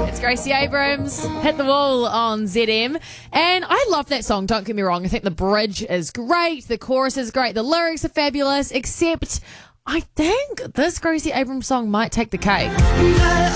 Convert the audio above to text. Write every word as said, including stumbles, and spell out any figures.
It's Gracie Abrams, Hit the Wall on Z M. And I love that song, don't get me wrong. I think the bridge is great, the chorus is great, the lyrics are fabulous, except I think this Gracie Abrams song might take the cake.